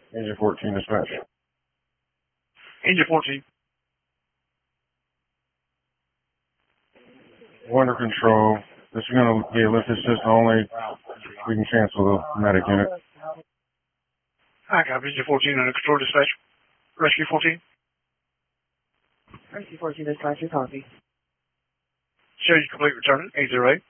Engine 14 dispatch. Engine 14. Under control. This is going to be a lift assist only. We can cancel the medic unit. I got Engine 14 under control, dispatch. Rescue 14. Rescue 14 dispatch, copy. Show you complete return 808.